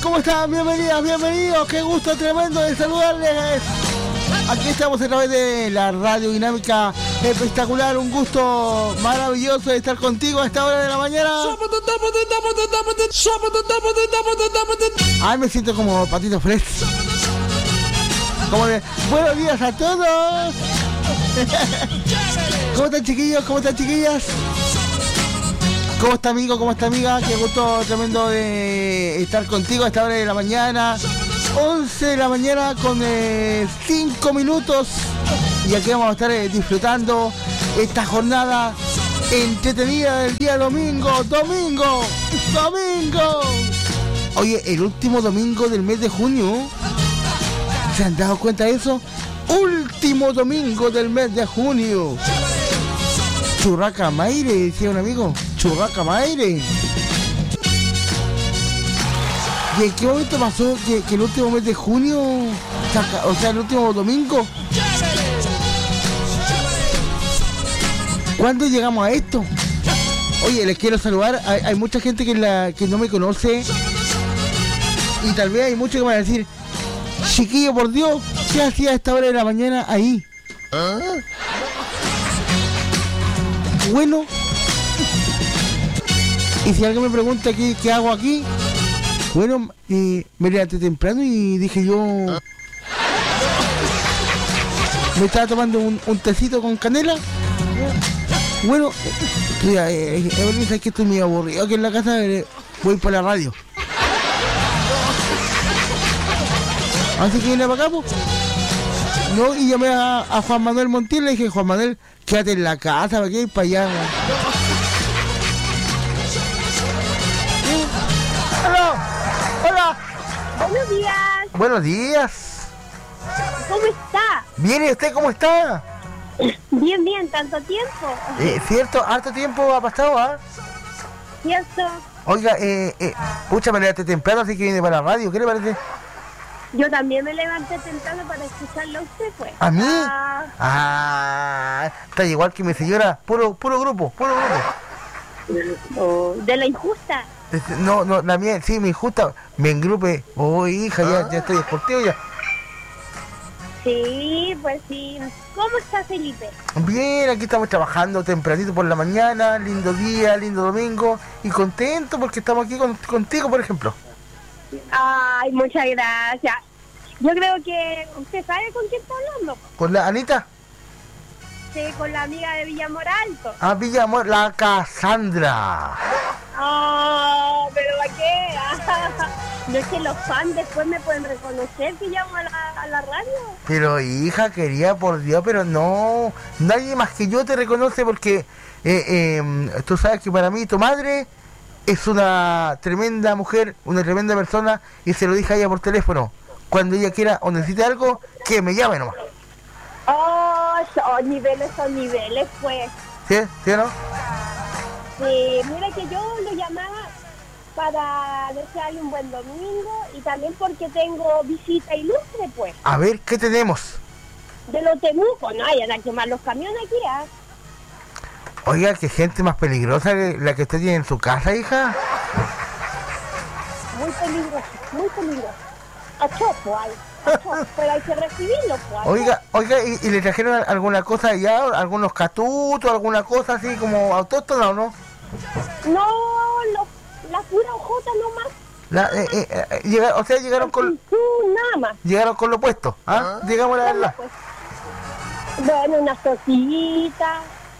¿Cómo están? Bienvenidas, bienvenidos. Qué gusto tremendo de saludarles. Aquí estamos a través de la radio dinámica espectacular. Un gusto maravilloso de estar contigo a esta hora de la mañana. Ay, me siento como Patito Fresh. Buenos días a todos. ¿Cómo están, chiquillos? ¿Cómo están, chiquillas? ¿Cómo está, amigo? ¿Cómo está, amiga? Qué gusto tremendo de estar contigo a esta hora de la mañana. 11 de la mañana con 5 minutos. Y aquí vamos a estar disfrutando esta jornada entretenida del día domingo. ¡Domingo! Oye, el último domingo del mes de junio. ¿Se han dado cuenta de eso? Último domingo del mes de junio. Churraca Maire, decía un amigo. Churraca Maire. ¿Y en qué momento pasó que el último mes de junio, o sea, el último domingo? ¿Cuándo llegamos a esto? Oye, les quiero saludar. Hay mucha gente que no me conoce. Y tal vez hay muchos que van a decir: chiquillo, por Dios, ¿qué hacía a esta hora de la mañana ahí? Bueno, y si alguien me pregunta qué hago aquí, bueno, me levanté temprano y dije yo, me estaba tomando un tecito con canela. Bueno, mira, Evelyn, sabes que estoy muy aburrido aquí en la casa, voy por la radio. Así que vine para acá, pues. No, y llamé a Juan Manuel Montiel, le dije: Juan Manuel, quédate en la casa, ¿para qué ir para allá? Hola. Buenos días. Buenos días. ¿Cómo está? Bien, ¿y usted cómo está? Bien, tanto tiempo. ¿Cierto? Harto tiempo ha pasado, ¿ah? ¿Cierto? Oiga, pucha, me levanté temprano, así que vine para la radio, ¿qué le parece? Yo también me levanté temprano para escucharlo a usted, pues. ¿A mí? Está igual que mi señora, puro grupo. ¿De la injusta? No, la mía, sí, mi injusta, me engrupe. Oh, hija, ya estoy deportivo ya. Sí, pues sí. ¿Cómo está, Felipe? Bien, aquí estamos trabajando tempranito por la mañana, lindo día, lindo domingo, y contento porque estamos aquí contigo, por ejemplo. Ay, muchas gracias. Yo creo que usted sabe con quién está hablando. ¿Con la Anita? Sí, con la amiga de Villamor Alto. Ah, Villamor, la Cassandra. Oh, pero ¿para qué? No es que los fans después me pueden reconocer que llamo a la radio. Pero hija, querida, por Dios, pero no, nadie más que yo te reconoce porque tú sabes que para mí tu madre es una tremenda mujer, una tremenda persona, y se lo dije a ella por teléfono. Cuando ella quiera o necesite algo, que me llame nomás. Oh, son niveles, pues. ¿Sí? ¿Sí o no? Sí, mira que yo lo llamaba para desearle un buen domingo y también porque tengo visita ilustre, pues. A ver, ¿qué tenemos? De los Temucos, no vayan a quemar los camiones aquí, ¿ah? Oiga, qué gente más peligrosa que la que usted tiene en su casa, hija. Muy peligroso. A chopo hay, pero hay que recibirlo, pues. Oiga, ¿y le trajeron alguna cosa allá? ¿Algunos catutos, alguna cosa así como autóctona o no? No, la pura hojota nomás. Llegaron con... nada más. Llegaron con lo puesto, ¿ah? Digamos la verdad. Pues. Bueno, unas tortillitas.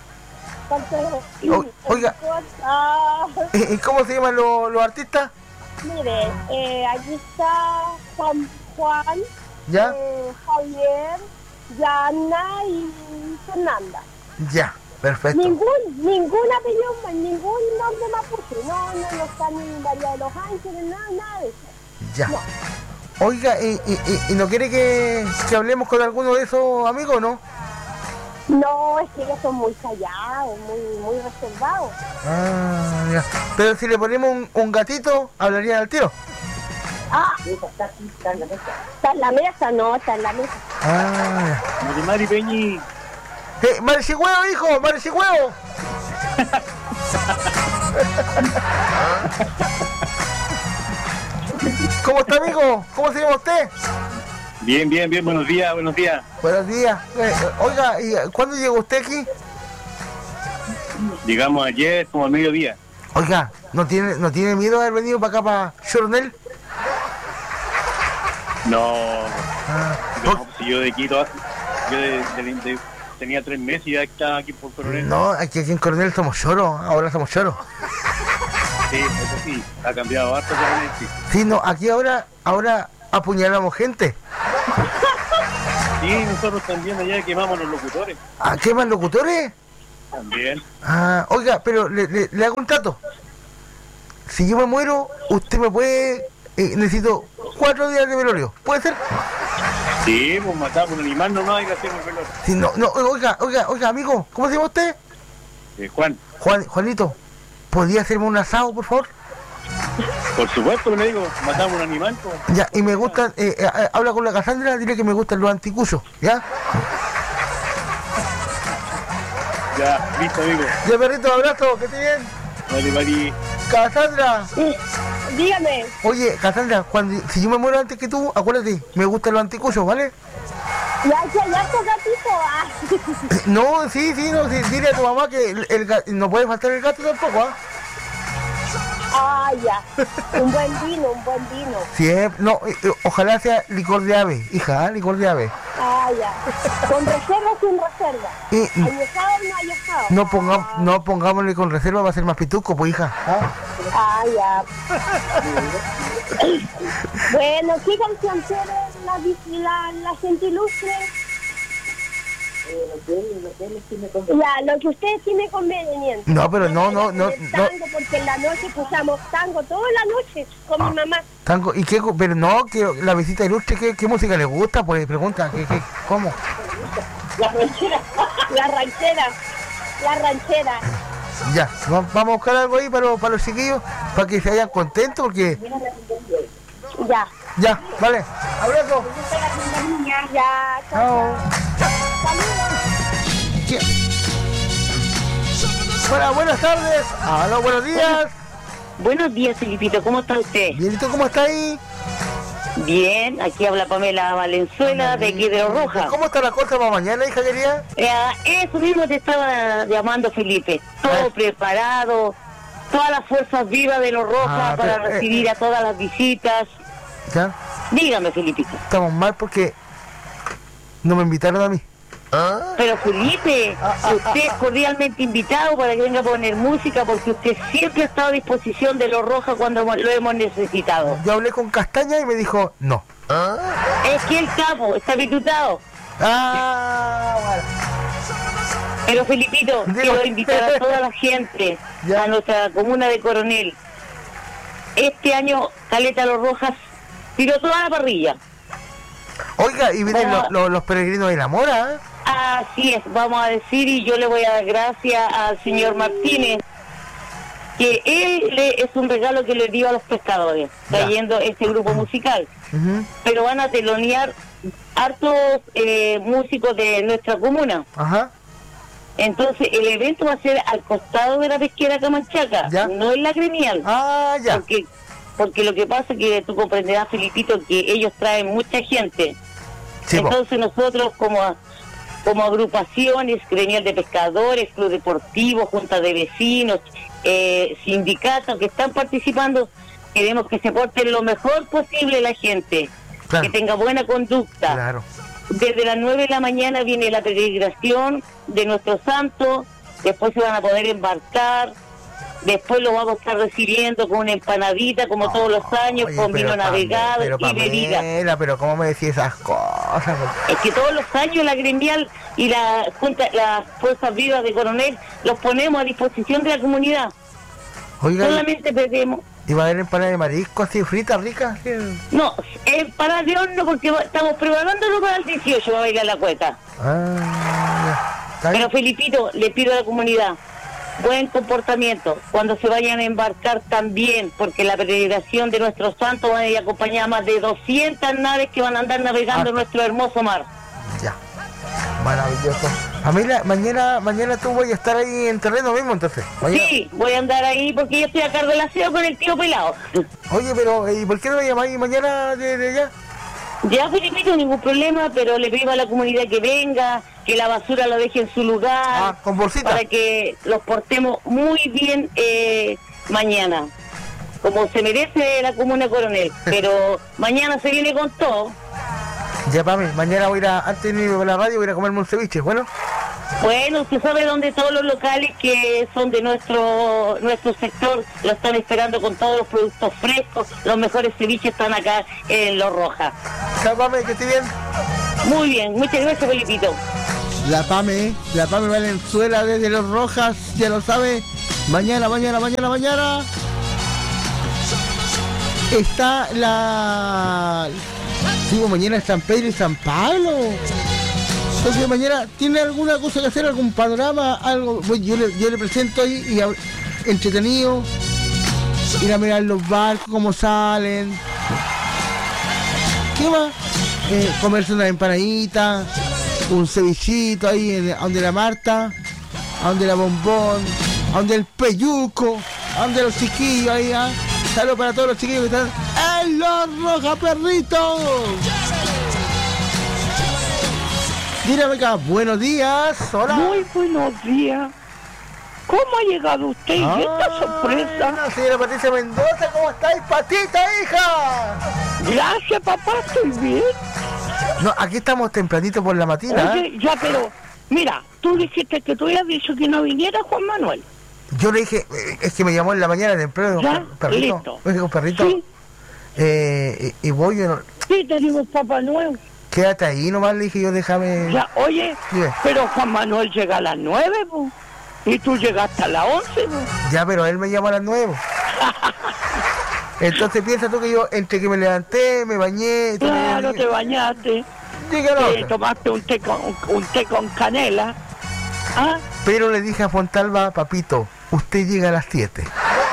Oiga, ¿y cómo se llaman los artistas? Mire, aquí está Juan, ¿ya? Javier, Yana y Fernanda. Ya, perfecto. Ningún apellido, ningún nombre mapuche. No está ni María de los Ángeles, nada de eso. Ya. No. Oiga, ¿y no quiere que hablemos con alguno de esos amigos, no? No, es que ellos son muy callados, muy reservados. Ah, ya. Pero si le ponemos un gatito, hablarían al tiro. Ah, está en la mesa, no, está en la mesa. Ah, ya. Mari Peñi. ¡Marichigüevo, hijo! ¡Marichigüevo! ¿Cómo está, amigo? ¿Cómo se llama usted? Bien, buenos días. Buenos días. Oiga, ¿y cuándo llegó usted aquí? Llegamos ayer como al mediodía. Oiga, ¿no tiene miedo de haber venido para acá, para Choronel? No, ¿por- no, si yo de Quito, tenía 3 meses y ya estaba aquí por Coronel. No, aquí en Coronel somos choros, ahora somos choros. Sí, eso sí, ha cambiado harto Coronel, sí. Sí, no, aquí ahora apuñalamos gente. Sí, nosotros también allá quemamos los locutores. ¿A qué más locutores? También. Oiga, pero le hago un trato. Si yo me muero, usted me puede... necesito 4 días de velorio. ¿Puede ser? Sí, pues matamos un animal, no hay que hacer un velorio. Sí, no, oiga, amigo, ¿cómo se llama usted? Juan, Juanito, ¿podría hacerme un asado, por favor? por supuesto que le digo, matamos un animal, pues. Ya, y me gustan, habla con la Cassandra, dile que me gustan los anticuyos, ¿ya? Ya, listo, amigo. Ya, perrito, abrazo, que esté bien. Vale. Cassandra, Dígame. oye, Cassandra, si yo me muero antes que tú, acuérdate, me gustan los anticuyos, ¿vale? Ya, gatito. No, sí, dile a tu mamá que no puede faltar el gato tampoco, ¿ah? Ya. Un buen vino. Sí, no, ojalá sea licor de ave, hija, licor de ave. Ya. ¿Con reserva o sin reserva? ¿Añejado o no añejado? No pongámosle con reserva, va a ser más pituco, pues, hija. Ya. Bueno, ¿qué canción quiere la gente ilustre? Ya, lo que usted tiene conveniente. No, pero no. Tango, porque en la noche escuchamos tango toda la noche con mi mamá. Tango, ¿y qué? Pero no, que la visita ilustre, ¿qué música le gusta? Pues pregunta, ¿cómo? La ranchera. Ya, vamos a buscar algo ahí para los chiquillos, para que se vayan contentos, porque... Ya, vale, abrazo. Ya, Chao. Buenas tardes. Aló, buenos días. Buenos días, Felipito, ¿cómo está usted? Bien, ¿y tú cómo estás ahí? Bien, aquí habla Pamela Valenzuela de Quidro Roja. ¿Cómo está la cosa para mañana, hija querida? Eso mismo te estaba llamando, Felipe. Todo preparado, todas las fuerzas vivas de los Rojas para recibir a todas las visitas. ¿Ya? Dígame, Felipito. Estamos mal porque no me invitaron a mí. Pero Felipe, usted es cordialmente invitado para que venga a poner música, porque usted siempre ha estado a disposición de los Rojas cuando lo hemos necesitado. Yo hablé con Castaña y me dijo no. Es que el capo está pitutado. Bueno. Pero Felipito, quiero invitar a toda la gente a nuestra comuna de Coronel. Este año Caleta Los Rojas tiró toda la parrilla. Oiga, y vienen los peregrinos de la Mora, ¿eh? Así es, vamos a decir, y yo le voy a dar gracias al señor Martínez, que él es un regalo que le dio a los pescadores, trayendo este grupo musical. Pero van a telonear hartos músicos de nuestra comuna. Entonces el evento va a ser al costado de la pesquera Camanchaca, no en la gremial. Porque lo que pasa es que tú comprenderás, Felipito, que ellos traen mucha gente. Sí, entonces nosotros como agrupaciones, gremial de pescadores, club deportivo, junta de vecinos, sindicatos que están participando, queremos que se porten lo mejor posible la gente, que tenga buena conducta. Desde las 9 de la mañana viene la peregrinación de nuestro santo, después se van a poder embarcar, después lo vamos a estar recibiendo con una empanadita como todos los años, con vino navegado y bebida. Pero ¿cómo me decís esas cosas? Es que todos los años la gremial y la junta, las fuerzas vivas de Coronel, los ponemos a disposición de la comunidad. Oiga, solamente pedimos. ¿Y va a haber empanada de marisco así frita, rica? ¿Sí? No, empanada de horno porque estamos preparándolo para el 18, va a bailar la cueca. Pero Felipito, le pido a la comunidad buen comportamiento cuando se vayan a embarcar también, porque la peregrinación de nuestros santos van a ir acompañada más de 200 naves que van a andar navegando en nuestro hermoso mar. Maravilloso. Mañana tú voy a estar ahí en terreno mismo, entonces. Mañana. Sí, voy a andar ahí porque yo estoy a cargo del aseo con el tío pelado. Oye, pero ¿y por qué no me llamáis mañana de allá? Ya, Felipito, no hay ningún problema, pero le pido a la comunidad que venga, que la basura lo deje en su lugar. Con bolsita. Para que los portemos muy bien mañana, como se merece la comuna Coronel. Pero mañana se viene con todo. Ya, Pame, mañana voy a ir antes de irme a la radio, voy a ir a comerme un ceviche, ¿bueno? Bueno, usted sabe dónde todos los locales que son de nuestro sector lo están esperando con todos los productos frescos. Los mejores ceviches están acá en Los Rojas. Chao, Pame, que esté bien. Muy bien, muchas gracias, Felipito. La Pame Valenzuela desde Los Rojas, ya lo sabe. Mañana está la... Sí, mañana es San Pedro y San Pablo. Entonces mañana, ¿tiene alguna cosa que hacer? ¿Algún panorama? Algo. Bueno, yo le presento ahí y entretenido. Ir a mirar los barcos, cómo salen. ¿Qué más? Comerse una empanadita, un cevichito ahí donde la Marta, donde la Bombón, donde el Peyuco, donde los chiquillos ahí. Saludos para todos los chiquillos que están en Los Rojas, perritos. Dígame acá, buenos días, hola. Muy buenos días. ¿Cómo ha llegado usted? ¿Y esta sorpresa? Señora Patricia Mendoza, ¿cómo estáis, patita, hija? Gracias, papá, estoy bien. No, aquí estamos tempranito por la matina. Oye, ya, pero, mira, tú dijiste que tú habías dicho que no viniera Juan Manuel. Yo le dije, es que me llamó en la mañana temprano. Ya, perrito. listo. Oye, un perrito. Sí. Y voy, yo no... Sí, tenemos Papá Nuevo. Quédate ahí nomás, le dije yo, déjame... Ya, oye, Dime. pero Juan Manuel llega a las 9, po. Y tú llegaste a las 11, po. Ya, pero él me llama a las 9. Entonces piensa tú que yo, entre que me levanté, me bañé... Claro, te bañaste. Dígalo. Tomaste un té con canela. ¿Ah? Pero le dije a Fontalba, papito, usted llega a las 7.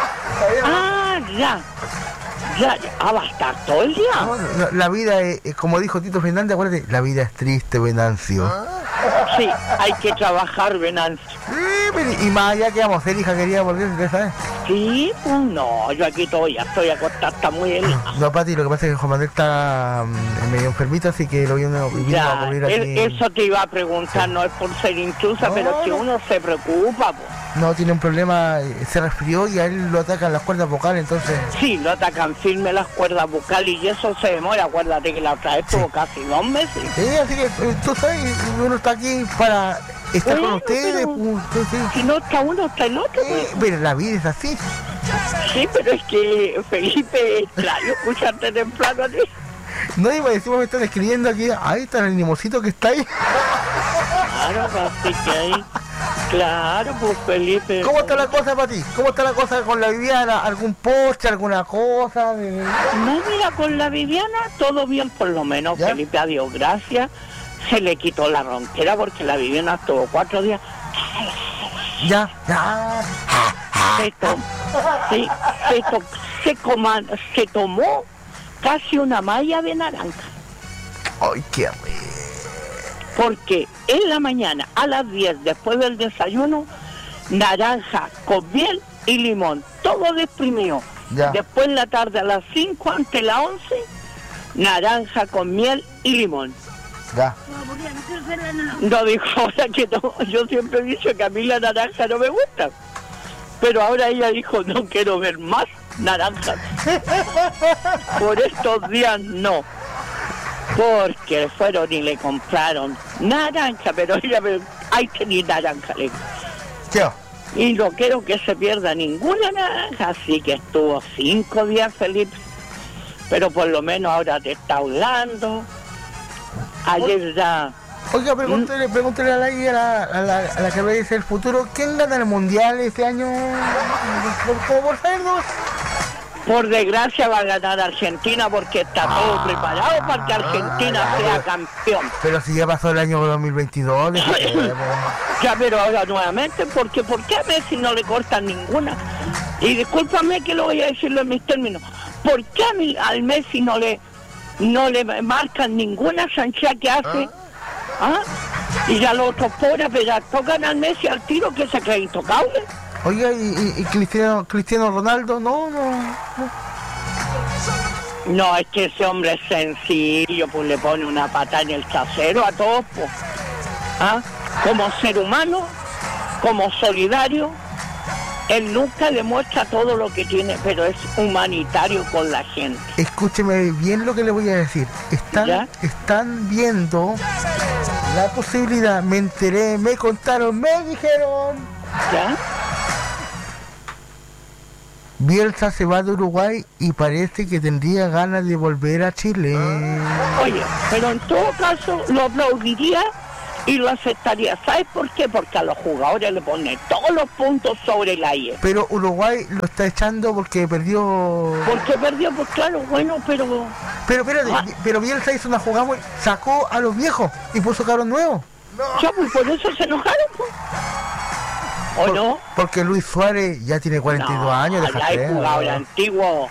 Ah, ya. Va a estar todo el día. No, la vida es, como dijo Tito Fernández, acuérdate, la vida es triste, Venancio. Sí, hay que trabajar, Venancio. Y más allá que vamos a hacer, hija, quería volver, ¿sabes? Sí, pues no, yo aquí todavía estoy acostada, está muy helada. No, Pati, lo que pasa es que Juan Manuel está medio enfermito, así que lo vino a cubrir aquí. Eso te iba a preguntar, no es por ser intrusa, no, pero es que uno se preocupa, pues. No, tiene un problema, se resfrió y a él lo atacan las cuerdas vocales, entonces... Sí, lo atacan firme las cuerdas vocales y eso se demora, acuérdate que la otra vez tuvo casi 2 meses. Sí, así que tú sabes, uno está aquí para estar con ustedes. Si no está uno, está el otro. Pero la vida es así. Sí, pero es que, Felipe, extraño escucharte temprano a ti. No, y me decimos, me están escribiendo aquí, ahí está el animosito que está ahí. Claro, así que ahí... Claro, pues Felipe. ¿Cómo está la cosa para ti? ¿Cómo está la cosa con la Viviana? ¿Algún postre, alguna cosa? No, mira, con la Viviana todo bien por lo menos, ¿ya? Felipe, a Dios gracias. Se le quitó la ronquera porque la Viviana estuvo 4 días. Ya. Se tomó casi una malla de naranja. ¡Ay, qué rico! Porque en la mañana, a las 10, después del desayuno, naranja con miel y limón, todo desprimido. Ya. Después en la tarde, a las 5, ante las 11, naranja con miel y limón. Ya. No dijo ahora que no, yo siempre he dicho que a mí la naranja no me gusta. Pero ahora ella dijo, no quiero ver más naranjas. Por estos días no. Porque fueron y le compraron naranja, pero ella me... Ahí tenía naranja, le... ¿Qué? Y no quiero que se pierda ninguna naranja, así que estuvo 5 días, Felipe. Pero por lo menos ahora te está hablando. Ayer ya... Oiga, pregúntele a la que ve el futuro, ¿quién gana el mundial este año? ¿Por saberlo? Por desgracia va a ganar Argentina porque está todo preparado para que Argentina sea campeón. Pero si ya pasó el año 2022... Ya, pero ahora nuevamente, porque ¿por qué a Messi no le cortan ninguna? Y discúlpame que lo voy a decirlo en mis términos. ¿Por qué al Messi no le marcan ninguna chancha que hace? ¿Ah? Y ya los otros pobres, pero ya tocan al Messi al tiro que se cree intocable. Oiga, y Cristiano Ronaldo, no. No, es que ese hombre es sencillo, pues le pone una patada en el trasero a todos, pues. ¿Ah? Como ser humano, como solidario, él nunca demuestra todo lo que tiene, pero es humanitario con la gente. Escúcheme bien lo que le voy a decir. Están viendo la posibilidad, me enteré, me contaron, me dijeron. ¿Ya? Bielsa se va de Uruguay y parece que tendría ganas de volver a Chile. Oye, pero en todo caso lo aplaudiría y lo aceptaría. ¿Sabes por qué? Porque a los jugadores le ponen todos los puntos sobre la I. Pero Uruguay lo está echando porque perdió... Porque perdió, pues claro, bueno, pero... Pero Bielsa hizo una jugada, sacó a los viejos y puso cabros nuevos. Ya, pues por eso se enojaron, pues. ¿O no? Porque Luis Suárez ya tiene 42 años. Ya hay jugadores antiguos.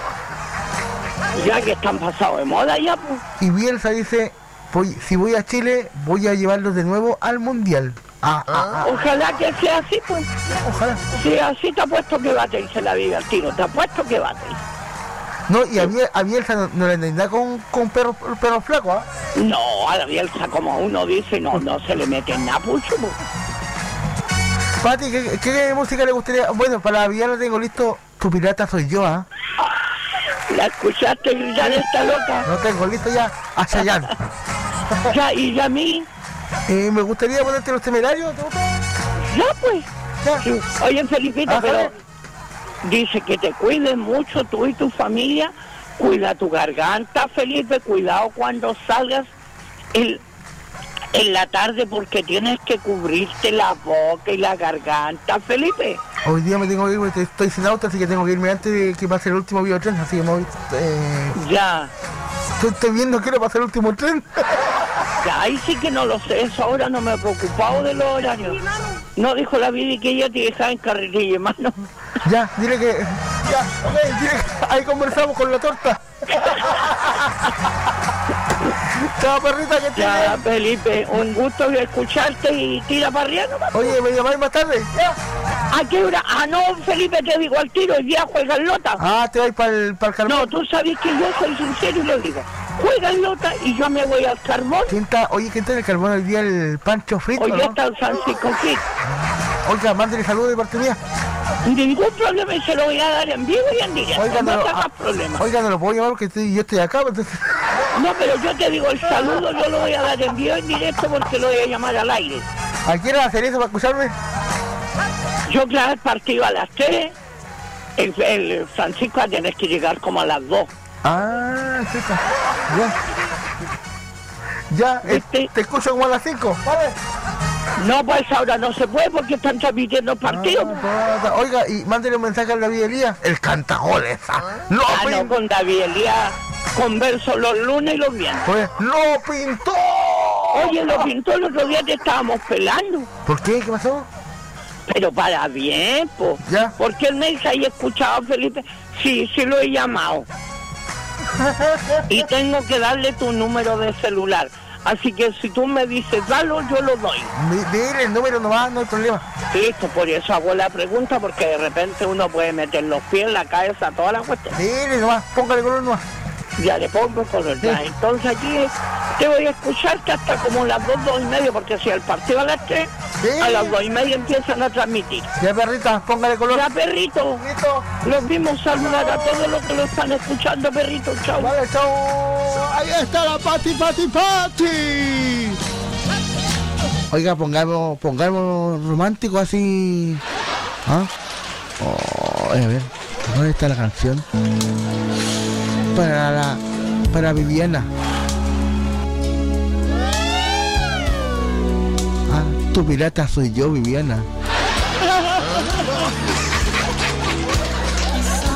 Ya que están pasados de moda ya, pues. Y Bielsa dice, si voy a Chile, voy a llevarlos de nuevo al Mundial. Ojalá que sea así, pues. Ojalá. Si así te apuesto que bate y se la vive al tiro. Te apuesto que bate. No, y a Bielsa no le anda con perro flaco, ¿ah? No, a la Bielsa, como uno dice, no se le mete en napucho, pues. Pati, ¿qué música le gustaría? Bueno, para la vida lo tengo listo. Tu pirata soy yo, ¿ah? ¿La escuchaste gritar esta loca? No tengo listo ya a Chayanne. Ya, y a mí. Me gustaría ponerte Los Temerarios, ¿te gusta? Ya, pues. Ya. Sí. Oye, Felipito, pero Javier. dice que te cuides mucho tú y tu familia. Cuida tu garganta, Felipe. Cuidado cuando salgas en la tarde porque tienes que cubrirte la boca y la garganta, Felipe. Hoy día me tengo que ir porque estoy sin auto, así que tengo que irme antes de que pase el último videotren, así que me voy... Ya. Estoy viendo que no pasa el último tren. Ya, ahí sí que no lo sé, eso ahora no me he preocupado de los horarios. No, dijo la Vivi que ella te dejaba en carretilla, hermano. Ya, dile que... Ya, ok, dile que ahí conversamos con la torta. Chao, perrita, que te Ya, Felipe, un gusto de escucharte y tira para arriba nomás. Oye, ¿me llamáis más tarde? Ya. ¿A qué hora? Ah, no, Felipe, te digo al tiro, el día juega en Lota. Ah, te vais para el carbón. No, tú sabes que yo soy sincero y lo digo. Juega en Lota y yo me voy al carbón. ¿Quién está en el carbón hoy día? El Pancho Frito, Hoy ¿no? ya está el Francisco Fit. Oiga, mándale saludos de parte mía. Ningún problema y se lo voy a dar en vivo y en directo. Oiga, no no, te hagas problema. Oiga, no lo puedo llamar porque yo estoy acá, entonces... No, pero yo te digo, el saludo yo lo voy a dar en vivo y en directo porque lo voy a llamar al aire. ¿A quién hacer eso para escucharme? Yo claro, el partido a las 3, el Francisco va a tener que llegar como a las 2. Ah, chica. Ya, te escucho como a las 5, ¿vale? No, pues ahora no se puede porque están transmitiendo partidos. Oiga, y mándele un mensaje a David Elías, el cantagoles. ¡No no, con David Elías converso los lunes y los viernes. Pues, ¡lo pintó! Oye, lo pintó el otro día, te estábamos pelando. ¿Por qué? ¿Qué pasó? Pero para bien, pues. ¿Ya? Porque él me dice, ¿hay escuchado, Felipe? Sí, sí lo he llamado. Y tengo que darle tu número de celular. Así que si tú me dices, dalo, yo lo doy. Dile el número nomás, no hay problema. Listo, por eso hago la pregunta, porque de repente uno puede meter los pies, la cabeza, toda la cuestión. Dile nomás, póngale color nomás. Ya le pongo color, ya. Sí. Entonces aquí te voy a escuchar que hasta como las 2:30, porque si el partido a las 3, Sí. a las 2:30 empiezan a transmitir. Ya, perrita, póngale color. Ya, perrito, Listo. los mismos saludar a todos los que lo están escuchando, perrito, chao. Vale, chao. Ahí está la Pati. Oiga, pongamos romántico así. ¿Ah? Oh, a ver, ¿dónde está la canción? Para Viviana. Ah, tu pirata soy yo, Viviana.